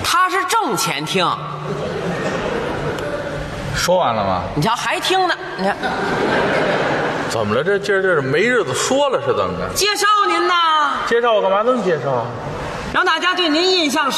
他是挣钱听。 说完了吗？ 你瞧还听呢，你看怎么了？这是没日子说了是怎么着？ 介绍您呐， 介绍我干嘛这么介绍？ 让大家对您印象深。